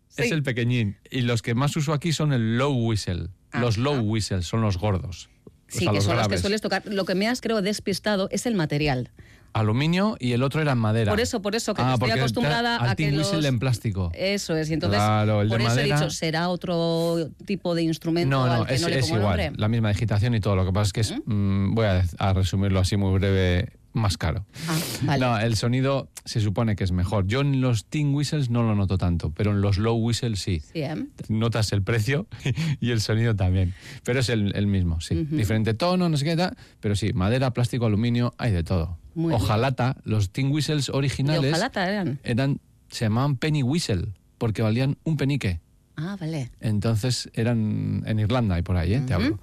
Sí. Es el pequeñín. Y los que más uso aquí son el low whistle. Ajá. Los low whistles son los gordos. Sí, o sea, que son los que graves. sueles tocar. Lo que me has, creo, despistado es el material. Aluminio y el otro era en madera. Por eso, que estoy porque acostumbrada al a que tin los... whistle en plástico. Eso es, y entonces Claro, el de por eso madera... he dicho, ¿será otro tipo de instrumento No, al que es, no le es pongo igual, nombre? la misma digitación y todo. Lo que pasa es que es, voy a resumirlo así muy breve, más caro. Vale. No, el sonido se supone que es mejor. Yo en los tin whistles no lo noto tanto, pero en los low whistles sí. Sí, ¿eh? Notas el precio y el sonido también. Pero es el mismo, sí. Diferente tono, no sé qué tal, pero sí, madera, plástico, aluminio, hay de todo. Muy bien. Ojalata, los tin whistles originales ¿De hojalata eran? se llamaban penny whistle, porque valían un penique. Ah, vale. Entonces eran en Irlanda y por ahí, te hablo.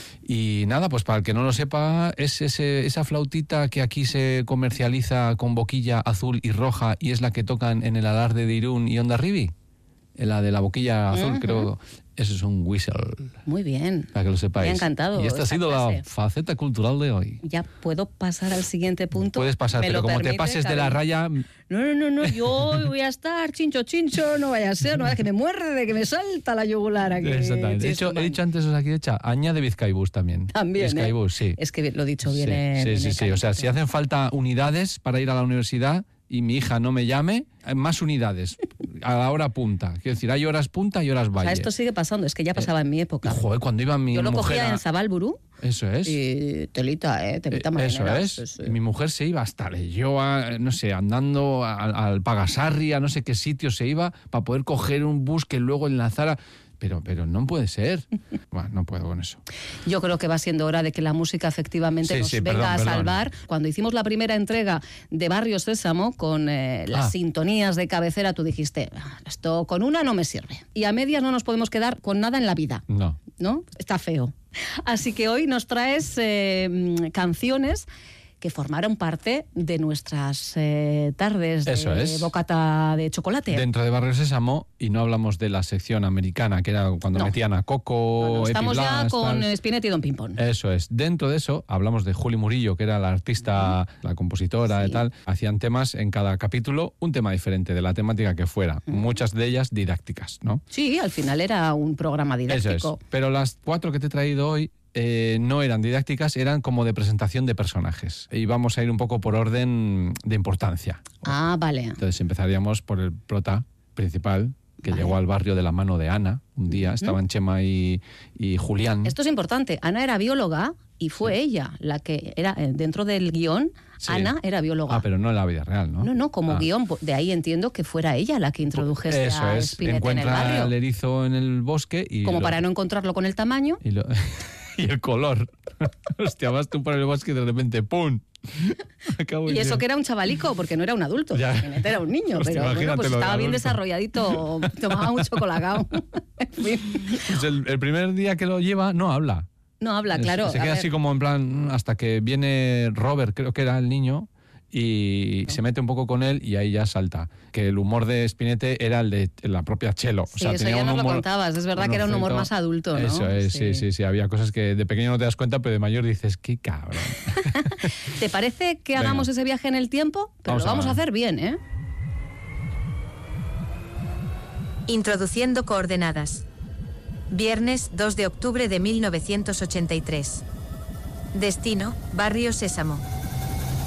Y nada, pues para el que no lo sepa, es esa flautita que aquí se comercializa con boquilla azul y roja y es la que tocan en el Alarde de Irún y Hondarribia. La de la boquilla azul, creo. Eso es un whistle. Muy bien. Para que lo sepáis. Me ha encantado. Y esta ha sido la clase. faceta cultural de hoy. Ya puedo pasar al siguiente punto. Puedes pasar, pero como te pases de la raya... No, yo voy a estar chincho, no vaya a ser, no vaya que me muerde, que me salta la yugular aquí. Exactamente. De hecho, he dicho antes, aquí hecha, añade Vizcaibus también. También, Vizcaibus, sí. Es que lo he dicho Sí, bien. sí. O sea, si hacen falta unidades para ir a la universidad y mi hija no me llame, más unidades a la hora punta. Quiero decir, hay horas punta y horas O valle. sea, esto sigue pasando, es que ya pasaba en mi época. Joder, cuando iba mi Yo lo mujer cogía en Zabalburu. Eso es. Y telita marinera. Eso es. Mi mujer se iba hasta Leyoa, no sé, andando al Pagasarri, a no sé qué sitio se iba para poder coger un bus que luego enlazara. Pero no puede ser. Bueno, no puedo con eso. Yo creo que va siendo hora de que la música efectivamente nos venga a salvar. Cuando hicimos la primera entrega de Barrio Sésamo con las sintonías de cabecera, tú dijiste, esto con una no me sirve. Y a medias no nos podemos quedar con nada en la vida. ¿No? Está feo. Así que hoy nos traes canciones que formaron parte de nuestras tardes de bocata de chocolate. Dentro de Barrio Sésamo, y no hablamos de la sección americana, que era cuando metían a Coco, estamos Epi Blas, ya con tal. Spinetta y Don Pimpón. Eso es. Dentro de eso, hablamos de Juli Murillo, que era la artista, la compositora y tal. Hacían temas en cada capítulo, un tema diferente de la temática que fuera. Muchas de ellas didácticas, ¿no? Sí, al final era un programa didáctico. Eso es. Pero las 4 que te he traído hoy no eran didácticas, eran como de presentación de personajes. Y vamos a ir un poco por orden de importancia. Ah, vale. Entonces empezaríamos por el prota principal, que llegó al barrio de la mano de Ana. Un día estaban Chema y Julián. Esto es importante. Ana era bióloga y fue ella la que era, dentro del guión, Ana era bióloga. Ah, pero no en la vida real, ¿no? No, como guión. De ahí entiendo que fuera ella la que introdujese a Spinetta en el barrio. Encuentra al erizo en el bosque y... Como para no encontrarlo con el tamaño. Y el color. Hostia, vas tú por el bosque y de repente ¡pum! Y eso que era un chavalico, porque no era un adulto. Spinetta era un niño, Hostia, pero bueno, pues estaba bien desarrolladito, tomaba mucho colacao. En fin. Pues el primer día que lo lleva no habla. No habla, claro. Se queda así como en plan, hasta que viene Robert, creo que era el niño, y se mete un poco con él y ahí ya salta. Que el humor de Spinetta era el de la propia Chelo. Sí, o sea, eso ya nos lo contabas. Es verdad que era un humor más adulto, ¿no? Eso es, sí. Había cosas que de pequeño no te das cuenta, pero de mayor dices, qué cabrón. ¿Te parece que hagamos ese viaje en el tiempo? Pero lo vamos a hacer bien, ¿eh? Introduciendo coordenadas. Viernes 2 de octubre de 1983. Destino, Barrio Sésamo.